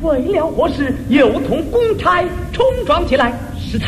为了何事又同公差冲撞起来？